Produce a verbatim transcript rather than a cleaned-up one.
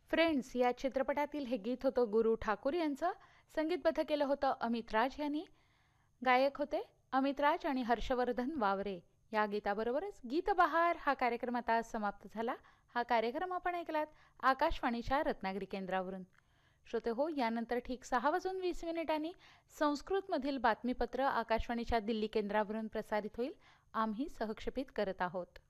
Friends या चित्रपटातील हे गीत होतं गुरु ठाकूर यांचं. संगीतबद्ध केलं होतं अमित राज यांनी. गायक होते अमित राज आणि हर्षवर्धन वावरे. या गीताबरोबरच गीतबहार हा कार्यक्रम आता समाप्त झाला. हा कार्यक्रम आपण ऐकलात आकाशवाणीच्या रत्नागिरी केंद्रावरून. श्रोते हो, यानंतर ठीक सहा वाजून वीस मिनिटांनी संस्कृतमधील बातमीपत्र आकाशवाणीच्या दिल्ली केंद्रावरून प्रसारित होईल. आम्ही सहक्षेपित करत आहोत.